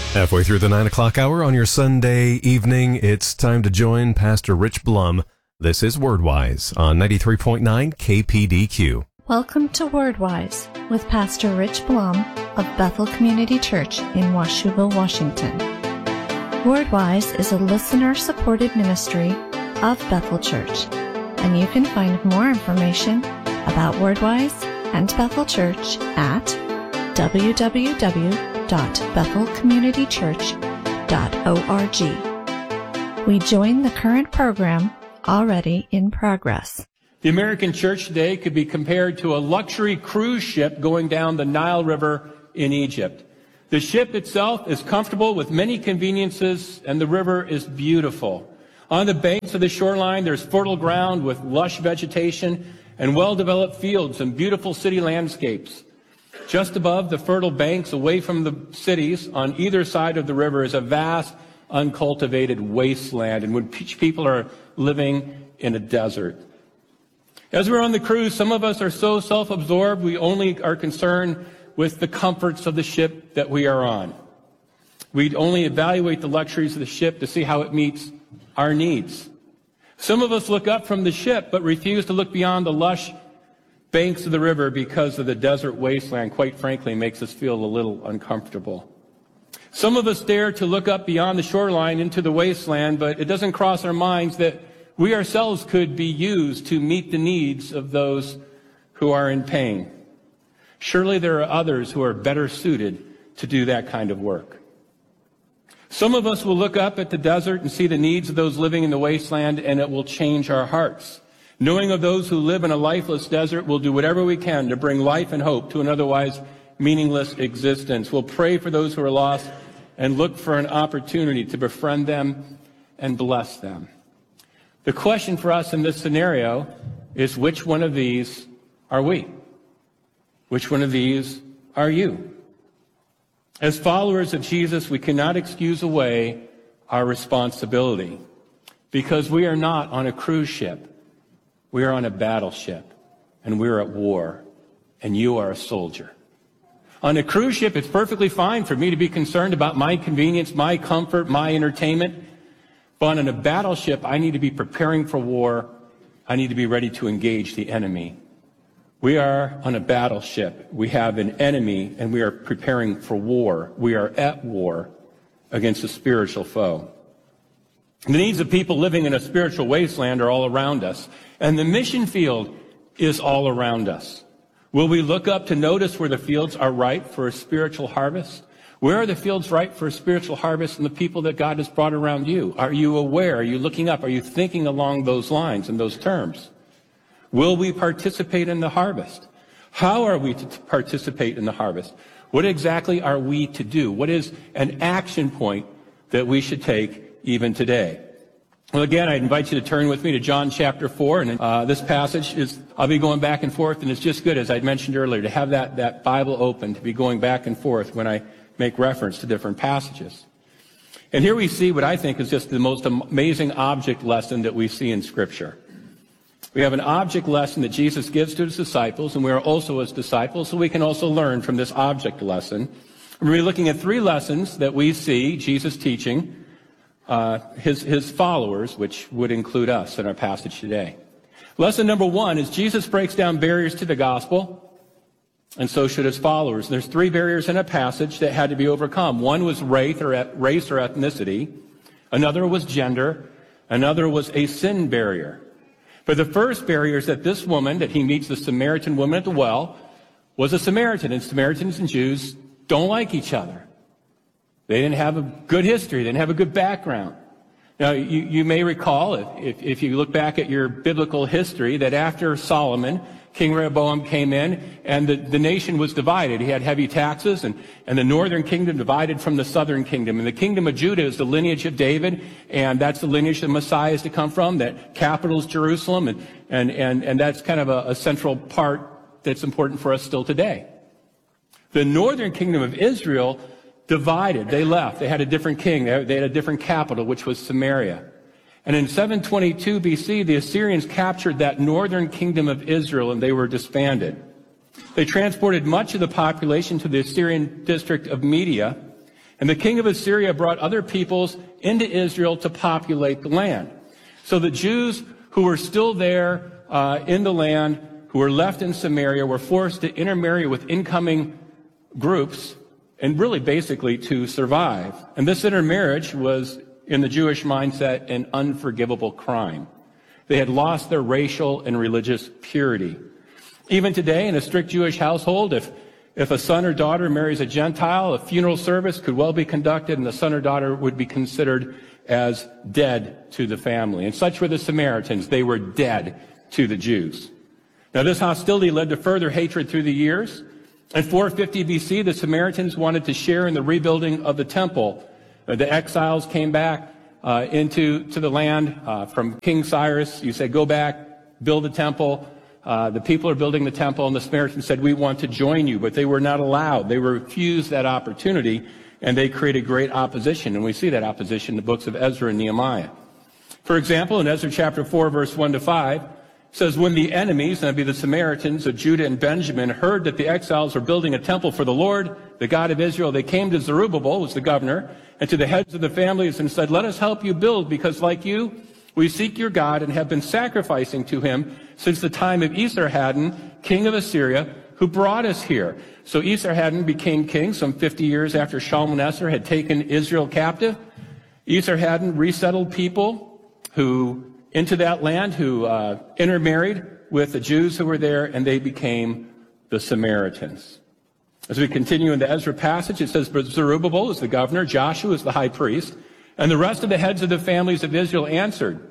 Halfway through the 9 o'clock hour on your Sunday evening, it's time to join Pastor Rich Blum. This is WordWise on 93.9 KPDQ. Welcome to WordWise with Pastor Rich Blum of Bethel Community Church in Washougal, Washington. WordWise is a listener-supported ministry of Bethel Church, and you can find more information about WordWise and Bethel Church at www.bethelcommunitychurch.org. We join the current program already in progress. The American church today could be compared to a luxury cruise ship going down the Nile River in Egypt. The ship itself is comfortable with many conveniences, and the river is beautiful. On the banks of the shoreline, there's fertile ground with lush vegetation and well-developed fields and beautiful city landscapes. Just above the fertile banks, away from the cities, on either side of the river is a vast, uncultivated wasteland in which people are living in a desert. As we're on the cruise, some of us are so self-absorbed we only are concerned with the comforts of the ship that we are on. We only evaluate the luxuries of the ship to see how it meets our needs. Some of us look up from the ship but refuse to look beyond the lush banks of the river because of the desert wasteland, quite frankly, makes us feel a little uncomfortable. Some of us dare to look up beyond the shoreline into the wasteland, but it doesn't cross our minds that we ourselves could be used to meet the needs of those who are in pain. Surely there are others who are better suited to do that kind of work. Some of us will look up at the desert and see the needs of those living in the wasteland, and it will change our hearts. Knowing of those who live in a lifeless desert, we'll do whatever we can to bring life and hope to an otherwise meaningless existence. We'll pray for those who are lost and look for an opportunity to befriend them and bless them. The question for us in this scenario is, which one of these are we? Which one of these are you? As followers of Jesus, we cannot excuse away our responsibility because we are not on a cruise ship. We are on a battleship, and we are at war, and you are a soldier. On a cruise ship, it's perfectly fine for me to be concerned about my convenience, my comfort, my entertainment. But on a battleship, I need to be preparing for war. I need to be ready to engage the enemy. We are on a battleship. We have an enemy, and we are preparing for war. We are at war against a spiritual foe. The needs of people living in a spiritual wasteland are all around us, and the mission field is all around us. Will we look up to notice where the fields are ripe for a spiritual harvest? Where are the fields ripe for a spiritual harvest in the people that God has brought around you? Are you aware? Are you looking up? Are you thinking along those lines and those terms? Will we participate in the harvest? How are we to participate in the harvest? What exactly are we to do? What is an action point that we should take even today? Well, again, I invite you to turn with me to John chapter 4. And this passage I'll be going back and forth, and it's just good, as I mentioned earlier, to have that Bible open, to be going back and forth when I make reference to different passages. And here we see what I think is just the most amazing object lesson that we see in Scripture. We have an object lesson that Jesus gives to his disciples, and we are also his disciples, so we can also learn from this object lesson. We're going to be looking at three lessons that we see Jesus teaching his followers, which would include us in our passage today. Lesson number one is Jesus breaks down barriers to the gospel, and so should his followers. There's three barriers in a passage that had to be overcome. One was race or ethnicity. Another was gender. Another was a sin barrier. But the first barrier is that this woman, that he meets, the Samaritan woman at the well, was a Samaritan, and Samaritans and Jews don't like each other. They didn't have a good history. They didn't have a good background. Now, you may recall, if you look back at your biblical history, that after Solomon, King Rehoboam came in, and the nation was divided. He had heavy taxes, and the northern kingdom divided from the southern kingdom. And the kingdom of Judah is the lineage of David, and that's the lineage the Messiah is to come from. That capital is Jerusalem, and that's kind of a central part that's important for us still today. The northern kingdom of Israel divided. They left. They had a different king. They had a different capital, which was Samaria. And in 722 BC, the Assyrians captured that northern kingdom of Israel, and they were disbanded. They transported much of the population to the Assyrian district of Media, And the king of Assyria brought other peoples into Israel to populate the land. So the Jews who were still there in the land, who were left in Samaria, were forced to intermarry with incoming groups, and really basically to survive. And this intermarriage was, in the Jewish mindset, an unforgivable crime. They had lost their racial and religious purity. Even today, in a strict Jewish household, if a son or daughter marries a Gentile, a funeral service could well be conducted, and the son or daughter would be considered as dead to the family. And such were the Samaritans. They were dead to the Jews. Now, this hostility led to further hatred through the years. In 450 BC, the Samaritans wanted to share in the rebuilding of the temple. The exiles came back to the land from King Cyrus. You said, go back, build the temple. The people are building the temple, and the Samaritans said, we want to join you, but they were not allowed. They refused that opportunity, and they created great opposition, and we see that opposition in the books of Ezra and Nehemiah. For example, in Ezra chapter 4, verse 1 to 5, it says, when the enemies, that'd be the Samaritans of Judah and Benjamin, heard that the exiles were building a temple for the Lord, the God of Israel, they came to Zerubbabel, who was the governor, and to the heads of the families and said, let us help you build, because like you, we seek your God and have been sacrificing to him since the time of Esarhaddon, king of Assyria, who brought us here. So Esarhaddon became king some 50 years after Shalmaneser had taken Israel captive. Esarhaddon resettled people into that land who intermarried with the Jews who were there, and they became the Samaritans. As we continue in the Ezra passage, it says, but Zerubbabel is the governor, Joshua is the high priest, and the rest of the heads of the families of Israel answered,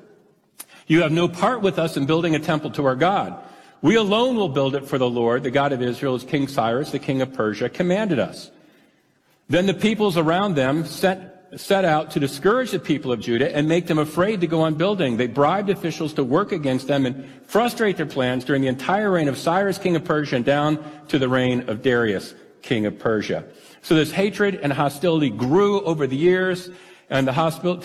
you have no part with us in building a temple to our God. We alone will build it for the Lord, the God of Israel, as King Cyrus, the king of Persia, commanded us. Then the peoples around them set out to discourage the people of Judah and make them afraid to go on building. They bribed officials to work against them and frustrate their plans during the entire reign of Cyrus, king of Persia, and down to the reign of Darius, king of Persia. So this hatred and hostility grew over the years. And the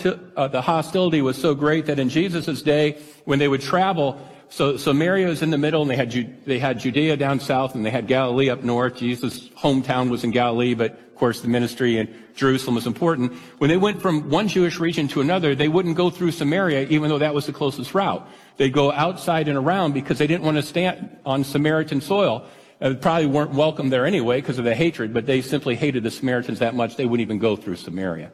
hostility was so great that in Jesus' day, when they would travel, so Samaria was in the middle, and they had Judea down south, and they had Galilee up north. Jesus' hometown was in Galilee, but of course the ministry in Jerusalem was important. When they went from one Jewish region to another, they wouldn't go through Samaria, even though that was the closest route. They'd go outside and around because they didn't want to stand on Samaritan soil. They probably weren't welcome there anyway because of the hatred, but they simply hated the Samaritans that much they wouldn't even go through Samaria.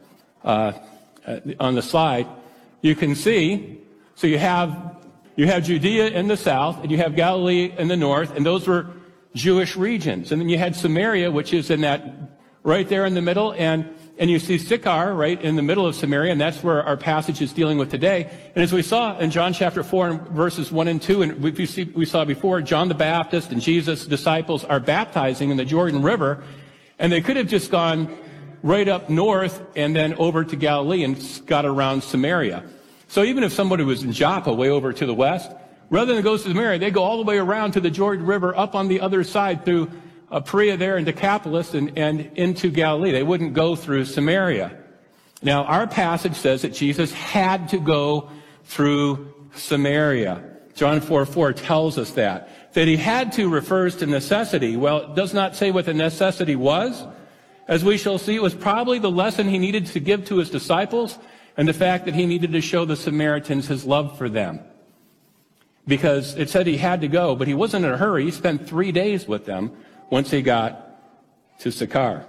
On the slide, you can see, so you have Judea in the south, and you have Galilee in the north, and those were Jewish regions. And then you had Samaria, which is in that, right there in the middle, and you see Sychar right in the middle of Samaria, and that's where our passage is dealing with today. And as we saw in John chapter 4 and verses 1 and 2, and we saw before, John the Baptist and Jesus' disciples are baptizing in the Jordan River, and they could have just gone right up north and then over to Galilee and got around Samaria. So even if somebody was in Joppa, way over to the west, rather than go to Samaria, they go all the way around to the Jordan River up on the other side through Perea there and Decapolis and into Galilee. They wouldn't go through Samaria. Now, our passage says that Jesus had to go through Samaria. John 4:4 tells us that he had to refers to necessity. Well, it does not say what the necessity was. As we shall see, it was probably the lesson he needed to give to his disciples and the fact that he needed to show the Samaritans his love for them. Because it said he had to go, but he wasn't in a hurry. He spent 3 days with them once he got to Sychar.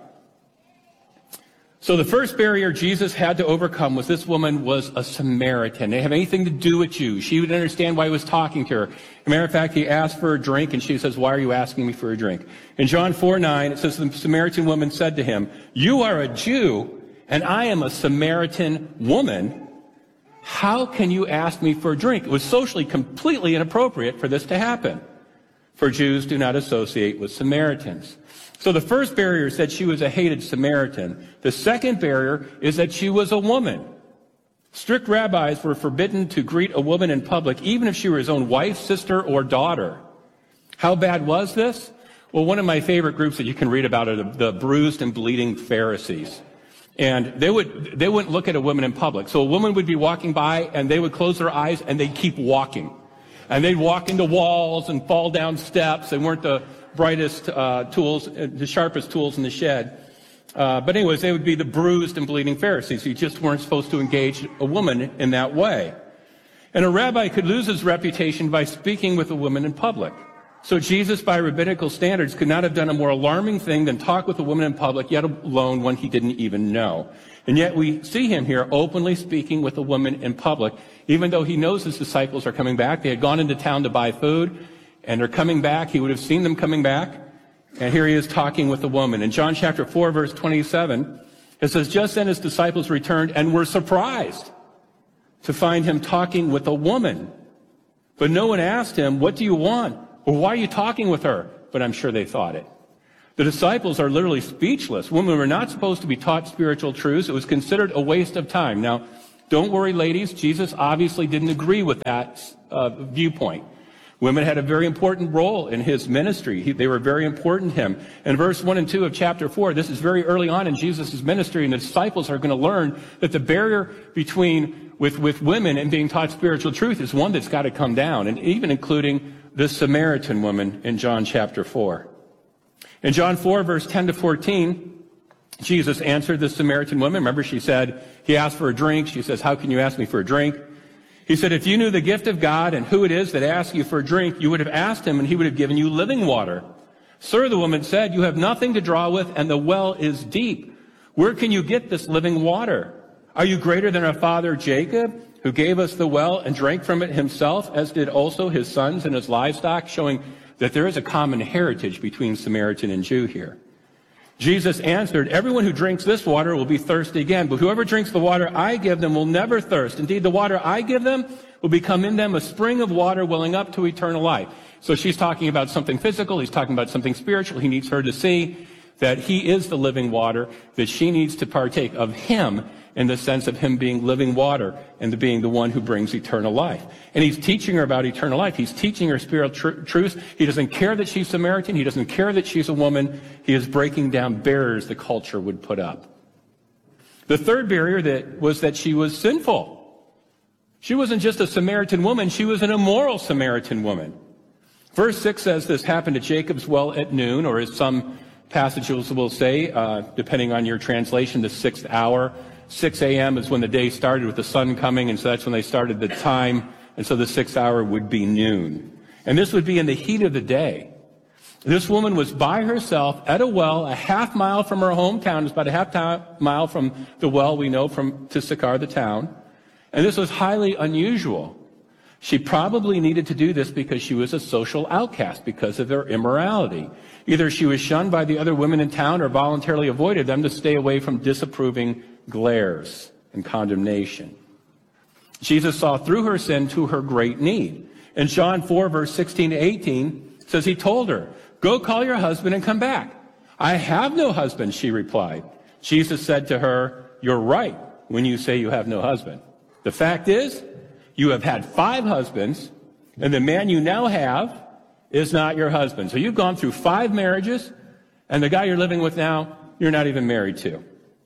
So the first barrier Jesus had to overcome was this woman was a Samaritan. They didn't have anything to do with Jews. She didn't understand why he was talking to her. As a matter of fact, he asked for a drink, and she says, why are you asking me for a drink? In John 4:9, it says, the Samaritan woman said to him, you are a Jew, and I am a Samaritan woman. How can you ask me for a drink? It was socially completely inappropriate for this to happen. For Jews do not associate with Samaritans. So the first barrier is that she was a hated Samaritan. The second barrier is that she was a woman. Strict rabbis were forbidden to greet a woman in public, even if she were his own wife, sister, or daughter. How bad was this? Well, one of my favorite groups that you can read about are the bruised and bleeding Pharisees. And they wouldn't look at a woman in public. So a woman would be walking by, and they would close their eyes, and they'd keep walking. And they'd walk into walls and fall down steps. They weren't the brightest tools, the sharpest tools in the shed. But anyways, they would be the bruised and bleeding Pharisees. You just weren't supposed to engage a woman in that way. And a rabbi could lose his reputation by speaking with a woman in public. So Jesus, by rabbinical standards, could not have done a more alarming thing than talk with a woman in public, yet alone one he didn't even know. And yet we see him here openly speaking with a woman in public, even though he knows his disciples are coming back. They had gone into town to buy food, and they're coming back. He would have seen them coming back. And here he is talking with a woman. In John chapter 4, verse 27, it says, "Just then his disciples returned and were surprised to find him talking with a woman. But no one asked him, 'What do you want?' or 'Why are you talking with her?' But I'm sure they thought it." The disciples are literally speechless. Women were not supposed to be taught spiritual truths. It was considered a waste of time. Now, don't worry, ladies. Jesus obviously didn't agree with that viewpoint. Women had a very important role in his ministry. They were very important to him. In verse 1 and 2 of chapter 4, this is very early on in Jesus' ministry, and the disciples are going to learn that the barrier with women and being taught spiritual truth is one that's got to come down, and even including this Samaritan woman in John chapter 4. In John 4, verse 10 to 14, Jesus answered the Samaritan woman. Remember, he asked for a drink. She says, "How can you ask me for a drink?" He said, "If you knew the gift of God and who it is that asks you for a drink, you would have asked him and he would have given you living water." "Sir," the woman said, "you have nothing to draw with and the well is deep. Where can you get this living water? Are you greater than our father Jacob, who gave us the well and drank from it himself, as did also his sons and his livestock?" Showing that there is a common heritage between Samaritan and Jew here. Jesus answered, "Everyone who drinks this water will be thirsty again, but whoever drinks the water I give them will never thirst. Indeed, the water I give them will become in them a spring of water welling up to eternal life." So she's talking about something physical. He's talking about something spiritual. He needs her to see that he is the living water, that she needs to partake of him in the sense of him being living water and being the one who brings eternal life. And he's teaching her about eternal life. He's teaching her spiritual truth. He doesn't care that she's Samaritan. He doesn't care that she's a woman. He is breaking down barriers the culture would put up. The third barrier was that she was sinful. She wasn't just a Samaritan woman. She was an immoral Samaritan woman. Verse 6 says this happened at Jacob's well at noon, or as some passages will say, depending on your translation, the 6th hour. 6 a.m. is when the day started with the sun coming, and so that's when they started the time, and so the 6th hour would be noon. And this would be in the heat of the day. This woman was by herself at a well a half mile from her hometown. It's about a half mile from the well we know to Sychar, the town. And this was highly unusual. She probably needed to do this because she was a social outcast because of her immorality. Either she was shunned by the other women in town or voluntarily avoided them to stay away from disapproving glares and condemnation. Jesus saw through her sin to her great need. In John 4, verse 16 to 18, it says he told her, "Go call your husband and come back." "I have no husband," she replied. Jesus said to her, "You're right when you say you have no husband. The fact is, you have had 5 husbands, and the man you now have is not your husband." So you've gone through 5 marriages, and the guy you're living with now, you're not even married to.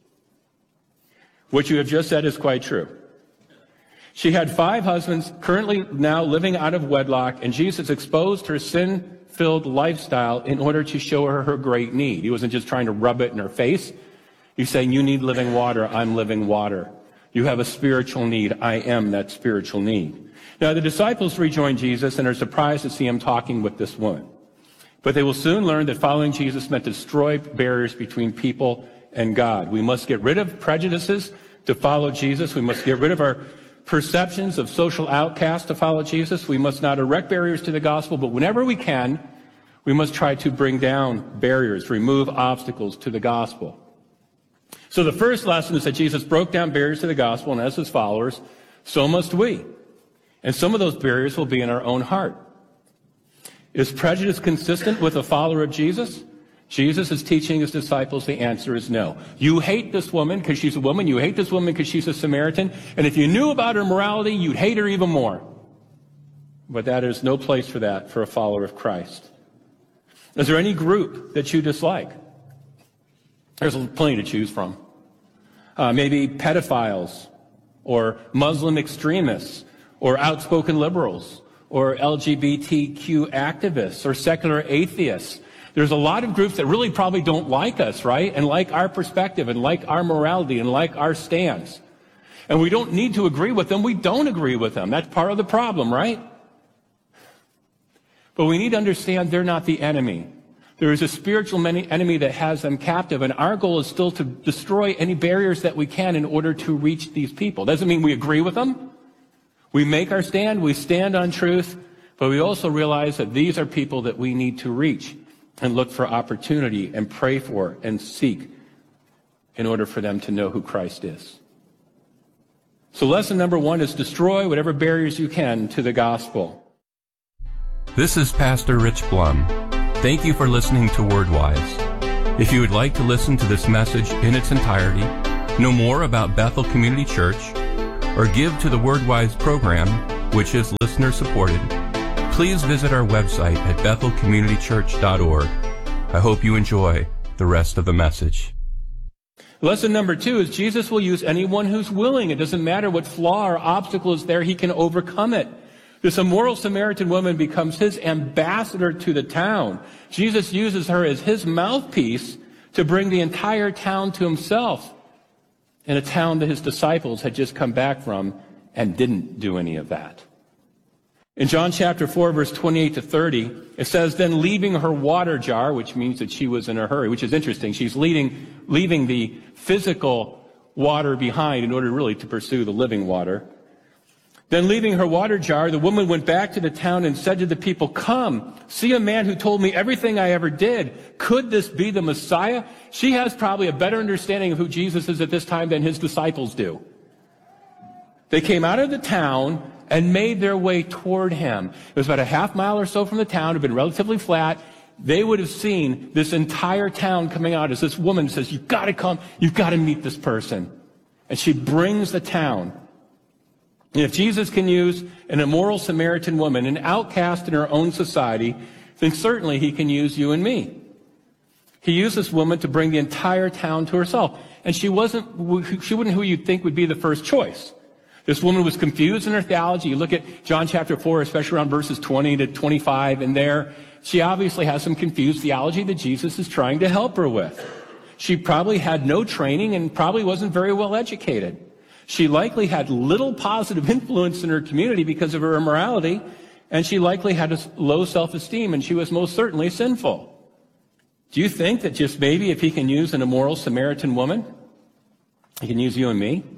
What you have just said is quite true. She had 5 husbands, currently now living out of wedlock, and Jesus exposed her sin-filled lifestyle in order to show her her great need. He wasn't just trying to rub it in her face. He's saying, you need living water, I'm living water. You have a spiritual need, I am that spiritual need. Now the disciples rejoin Jesus and are surprised to see him talking with this woman. But they will soon learn that following Jesus meant to destroy barriers between people and God. We must get rid of prejudices to follow Jesus. We must get rid of our perceptions of social outcasts to follow Jesus. We must not erect barriers to the gospel, but whenever we can, we must try to bring down barriers, remove obstacles to the gospel. So the first lesson is that Jesus broke down barriers to the gospel, and as his followers, so must we. And some of those barriers will be in our own heart. Is prejudice consistent with a follower of Jesus? Jesus is teaching his disciples the answer is no. You hate this woman because she's a woman. You hate this woman because she's a Samaritan. And if you knew about her morality, you'd hate her even more. But that is no place for that for a follower of Christ. Is there any group that you dislike? There's plenty to choose from. Maybe pedophiles, or Muslim extremists, or outspoken liberals, or LGBTQ activists, or secular atheists. There's a lot of groups that really probably don't like us, right? And like our perspective and like our morality and like our stance. And we don't need to agree with them. We don't agree with them. That's part of the problem, right? But we need to understand they're not the enemy. There is a spiritual enemy that has them captive, and our goal is still to destroy any barriers that we can in order to reach these people. Doesn't mean we agree with them. We make our stand, we stand on truth, but we also realize that these are people that we need to reach and look for opportunity and pray for and seek in order for them to know who Christ is. So lesson number 1 is destroy whatever barriers you can to the gospel. This is Pastor Rich Blum. Thank you for listening to WordWise. If you would like to listen to this message in its entirety, know more about Bethel Community Church, or give to the WordWise program, which is listener-supported, please visit our website at bethelcommunitychurch.org. I hope you enjoy the rest of the message. Lesson number 2 is Jesus will use anyone who's willing. It doesn't matter what flaw or obstacle is there, he can overcome it. This immoral Samaritan woman becomes his ambassador to the town. Jesus uses her as his mouthpiece to bring the entire town to himself, in a town that his disciples had just come back from and didn't do any of that. In John chapter 4, verse 28 to 30, it says, then leaving her water jar, which means that she was in a hurry, which is interesting. She's leaving the physical water behind in order really to pursue the living water. Then leaving her water jar, the woman went back to the town and said to the people, come, see a man who told me everything I ever did. Could this be the Messiah? She has probably a better understanding of who Jesus is at this time than his disciples do. They came out of the town and made their way toward him. It was about a half mile or so from the town. It had been relatively flat. They would have seen this entire town coming out as this woman says, you've got to come. You've got to meet this person. And she brings the town. And if Jesus can use an immoral Samaritan woman, an outcast in her own society, then certainly he can use you and me. He used this woman to bring the entire town to herself. And she wasn't who you'd think would be the first choice. This woman was confused in her theology. You look at John chapter 4, especially around verses 20 to 25, and there she obviously has some confused theology that Jesus is trying to help her with. She probably had no training and probably wasn't very well educated. She likely had little positive influence in her community because of her immorality, and she likely had a low self-esteem, and she was most certainly sinful. Do you think that just maybe if he can use an immoral Samaritan woman, he can use you and me?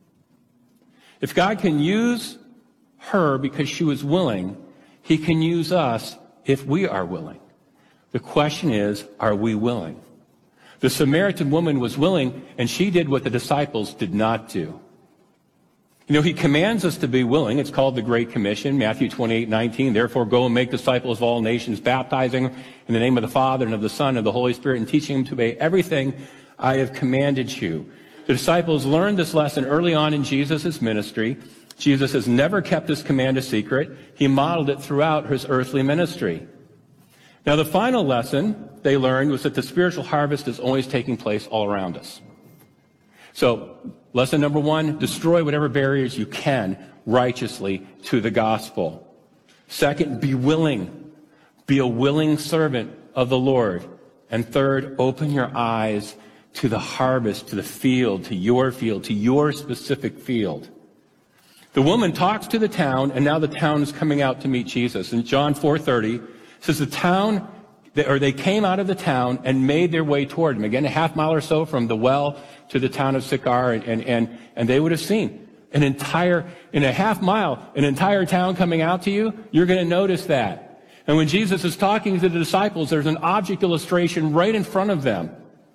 If God can use her because she was willing, he can use us if we are willing. The question is, are we willing? The Samaritan woman was willing, and she did what the disciples did not do. You know, he commands us to be willing. It's called the Great Commission, Matthew 28:19. Therefore, go and make disciples of all nations, baptizing them in the name of the Father and of the Son and of the Holy Spirit, and teaching them to obey everything I have commanded you. The disciples learned this lesson early on in Jesus' ministry. Jesus has never kept this command a secret. He modeled it throughout his earthly ministry. Now, the final lesson they learned was that the spiritual harvest is always taking place all around us. So, lesson number 1, destroy whatever barriers you can righteously to the gospel. Second, be willing. Be a willing servant of the Lord. And third, open your eyes to the harvest, to the field, to your specific field. The woman talks to the town, and now the town is coming out to meet Jesus. In John 4:30, it says they came out of the town and made their way toward him. Again, a half mile or so from the well to the town of Sychar, and they would have seen in a half mile, an entire town coming out to you. You're going to notice that. And when Jesus is talking to the disciples, there's an object illustration right in front of them.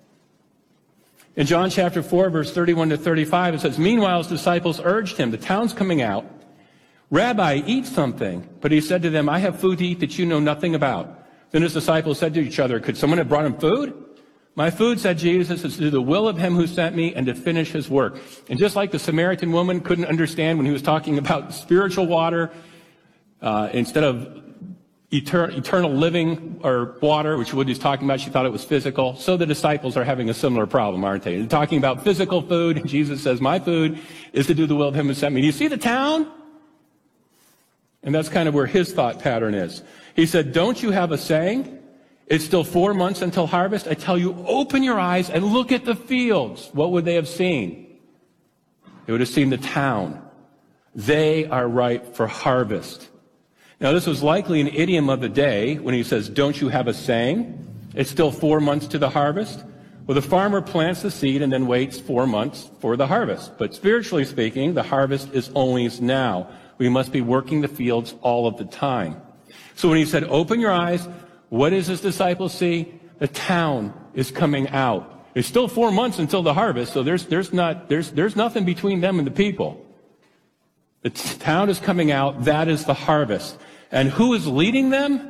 In John chapter 4, verse 31 to 35, it says, meanwhile, his disciples urged him, the town's coming out, Rabbi, eat something. But he said to them, I have food to eat that you know nothing about. Then his disciples said to each other, could someone have brought him food? My food, said Jesus, is to do the will of him who sent me and to finish his work. And just like the Samaritan woman couldn't understand when he was talking about spiritual water, instead of eternal living or water, which what he's talking about, she thought it was physical. So the disciples are having a similar problem, aren't they? They're talking about physical food, and Jesus says, my food is to do the will of him who sent me. Do you see the town? And that's kind of where his thought pattern is. He said, don't you have a saying? It's still 4 months until harvest. I tell you, open your eyes and look at the fields. What would they have seen? They would have seen the town. They are ripe for harvest. Now, this was likely an idiom of the day when he says, don't you have a saying? It's still 4 months to the harvest. Well, the farmer plants the seed and then waits 4 months for the harvest. But spiritually speaking, the harvest is always now. We must be working the fields all of the time. So when he said, open your eyes, what does his disciples see? The town is coming out. It's still 4 months until the harvest, so there's nothing between them and the people. The town is coming out. That is the harvest. And who is leading them?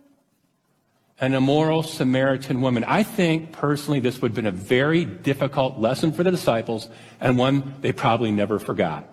An immoral Samaritan woman. I think, personally, this would have been a very difficult lesson for the disciples and one they probably never forgot.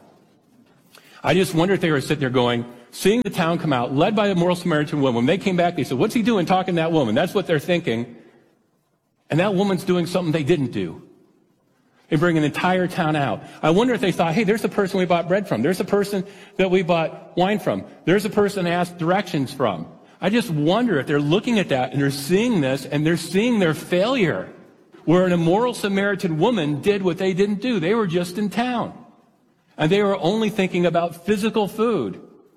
I just wonder if they were sitting there going, seeing the town come out, led by a immoral Samaritan woman. When they came back, they said, what's he doing talking to that woman? That's what they're thinking. And that woman's doing something they didn't do. They bring an entire town out. I wonder if they thought, hey, there's the person we bought bread from. There's the person that we bought wine from. There's the person they asked directions from. I just wonder if they're looking at that and they're seeing this and they're seeing their failure, where an immoral Samaritan woman did what they didn't do. They were just in town. And they were only thinking about physical food.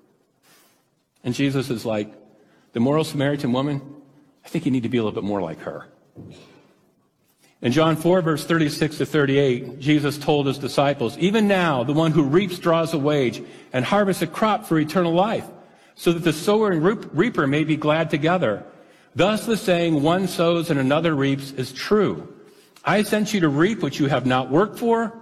And Jesus is like, the immoral Samaritan woman, I think you need to be a little bit more like her. In John 4, verse 36 to 38, Jesus told his disciples, even now, the one who reaps draws a wage and harvests a crop for eternal life, so that the sower and reaper may be glad together. Thus the saying, one sows and another reaps, is true. I sent you to reap what you have not worked for.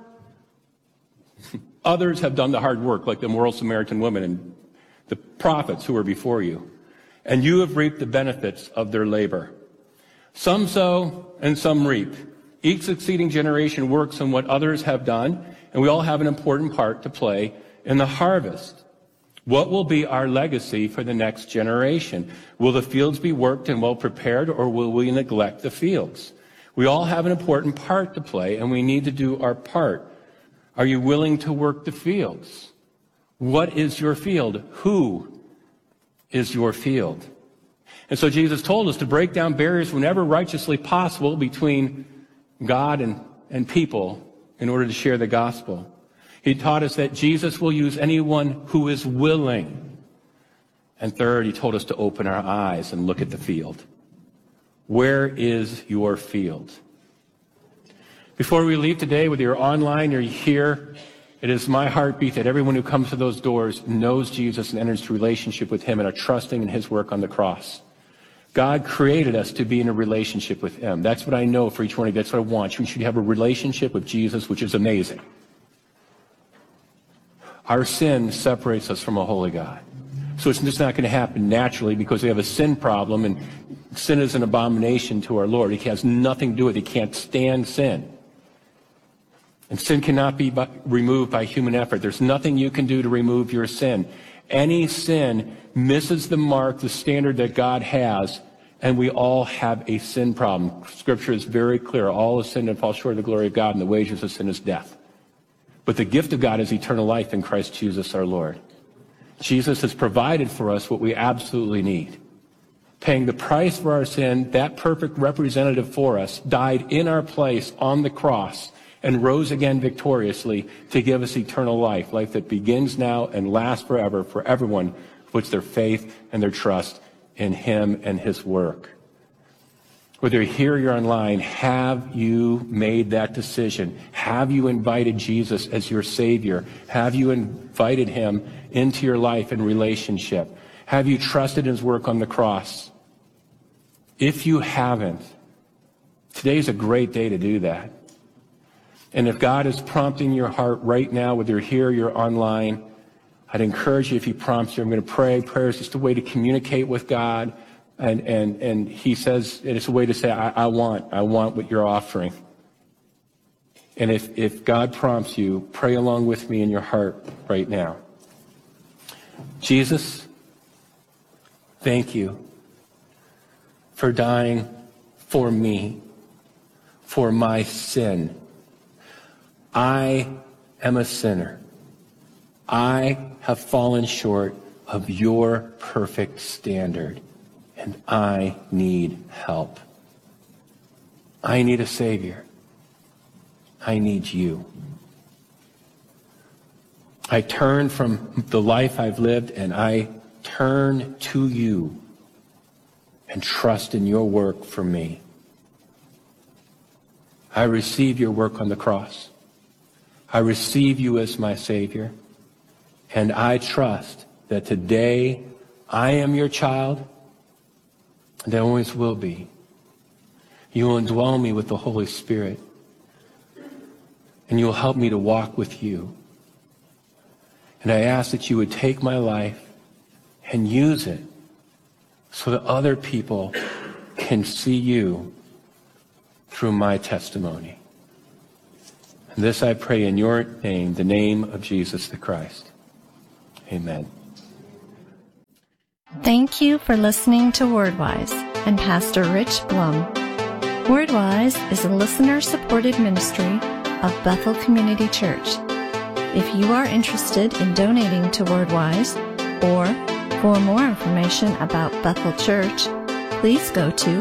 Others have done the hard work, like the immoral Samaritan woman and the prophets who were before you. And you have reaped the benefits of their labor. Some sow and some reap. Each succeeding generation works on what others have done, and we all have an important part to play in the harvest. What will be our legacy for the next generation? Will the fields be worked and well prepared, or will we neglect the fields? We all have an important part to play, and we need to do our part. Are you willing to work the fields? What is your field? Who is your field? And so Jesus told us to break down barriers whenever righteously possible between God and people in order to share the gospel. He taught us that Jesus will use anyone who is willing. And third, he told us to open our eyes and look at the field. Where is your field? Before we leave today, whether you're online or you're here, it is my heartbeat that everyone who comes to those doors knows Jesus and enters into relationship with him and are trusting in his work on the cross. God created us to be in a relationship with him. That's what I know for each one of you. That's what I want. You should have a relationship with Jesus, which is amazing. Our sin separates us from a holy God. So it's just not going to happen naturally because we have a sin problem, and sin is an abomination to our Lord. He has nothing to do with it. He can't stand sin. And sin cannot be removed by human effort. There's nothing you can do to remove your sin. Any sin misses the mark, the standard that God has, and we all have a sin problem. Scripture is very clear. All have sinned and fall short of the glory of God, and the wages of sin is death. But the gift of God is eternal life in Christ Jesus our Lord. Jesus has provided for us what we absolutely need. Paying the price for our sin, that perfect representative for us, died in our place on the cross and rose again victoriously to give us eternal life, life that begins now and lasts forever for everyone who puts their faith and their trust in him and his work. Whether you're here or you're online, have you made that decision? Have you invited Jesus as your Savior? Have you invited him into your life and relationship? Have you trusted his work on the cross? If you haven't, today's a great day to do that. And if God is prompting your heart right now, whether you're here or you're online, I'd encourage you, if he prompts you, I'm going to pray. Prayer is just a way to communicate with God. And he says, it's a way to say, I want what you're offering. And if God prompts you, pray along with me in your heart right now. Jesus, thank you for dying for me, for my sin. I am a sinner. I have fallen short of your perfect standard. and I need help. I need a Savior. I need you. I turn from the life I've lived and I turn to you and trust in your work for me. I receive your work on the cross. I receive you as my Savior. And I trust that today I am your child and I always will be. You will indwell me with the Holy Spirit. And you will help me to walk with you. And I ask that you would take my life and use it so that other people can see you through my testimony. And this I pray in your name, the name of Jesus the Christ. Amen. Thank you for listening to WordWise and Pastor Rich Blum. WordWise is a listener-supported ministry of Bethel Community Church. If you are interested in donating to WordWise or for more information about Bethel Church, please go to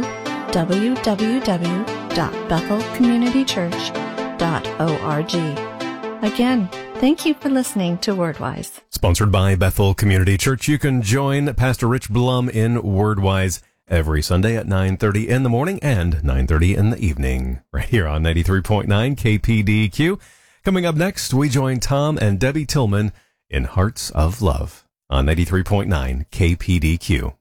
www.bethelcommunitychurch.org. Again, thank you for listening to WordWise. Sponsored by Bethel Community Church. You can join Pastor Rich Blum in WordWise every Sunday at 9:30 in the morning and 9:30 in the evening, right here on 93.9 KPDQ. Coming up next, we join Tom and Debbie Tillman in Hearts of Love on 93.9 KPDQ.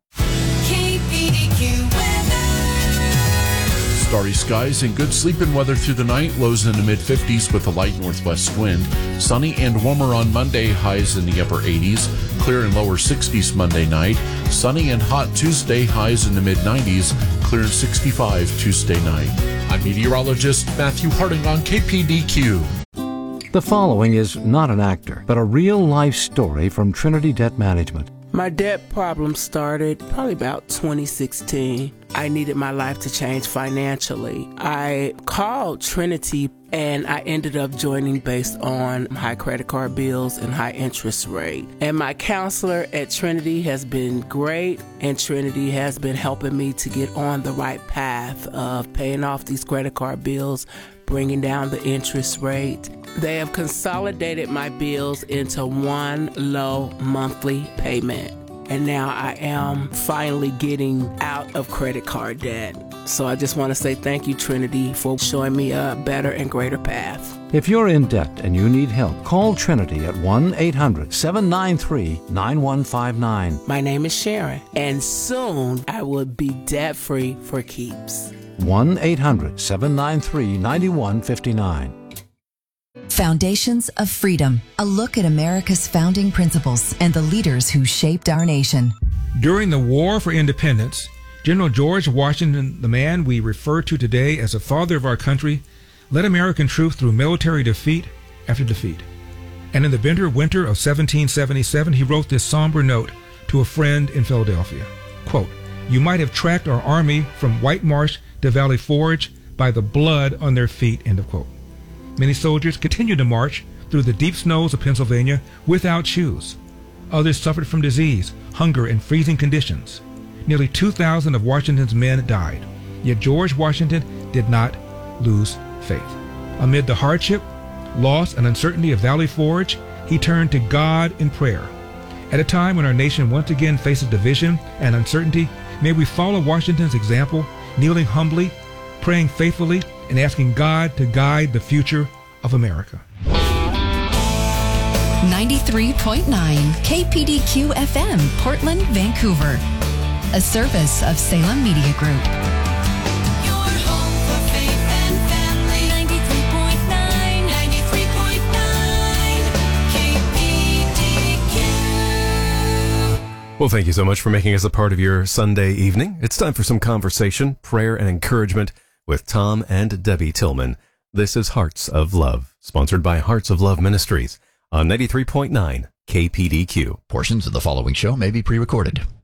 Starry skies and good sleeping weather through the night. Lows in the mid-50s with a light northwest wind. Sunny and warmer on Monday. Highs in the upper 80s. Clear and lower 60s Monday night. Sunny and hot Tuesday. Highs in the mid-90s. Clear and 65 Tuesday night. I'm meteorologist Matthew Harding on KPDQ. The following is not an actor, but a real-life story from Trinity Debt Management. My debt problem started probably about 2016. I needed my life to change financially. I called Trinity and I ended up joining based on high credit card bills and high interest rate. And my counselor at Trinity has been great, and Trinity has been helping me to get on the right path of paying off these credit card bills, bringing down the interest rate. They have consolidated my bills into one low monthly payment. And now I am finally getting out of credit card debt. So I just want to say thank you, Trinity, for showing me a better and greater path. If you're in debt and you need help, call Trinity at 1-800-793-9159. My name is Sharon, and soon I will be debt-free for keeps. 1-800-793-9159. Foundations of Freedom, a look at America's founding principles and the leaders who shaped our nation. During the War for Independence, General George Washington, the man we refer to today as the father of our country, led American troops through military defeat after defeat. And in the bitter winter of 1777, he wrote this somber note to a friend in Philadelphia. Quote, "You might have tracked our army from White Marsh to Valley Forge by the blood on their feet," end of quote. Many soldiers continued to march through the deep snows of Pennsylvania without shoes. Others suffered from disease, hunger, and freezing conditions. Nearly 2,000 of Washington's men died. Yet George Washington did not lose faith. Amid the hardship, loss, and uncertainty of Valley Forge, he turned to God in prayer. At a time when our nation once again faces division and uncertainty, may we follow Washington's example, kneeling humbly, praying faithfully, and asking God to guide the future of America. 93.9 KPDQ FM, Portland, Vancouver. A service of Salem Media Group. Your home for faith and family. 93.9, 93.9 KPDQ. Well, thank you so much for making us a part of your Sunday evening. It's time for some conversation, prayer, and encouragement with Tom and Debbie Tillman. This is Hearts of Love, sponsored by Hearts of Love Ministries on 93.9 KPDQ. Portions of the following show may be pre-recorded.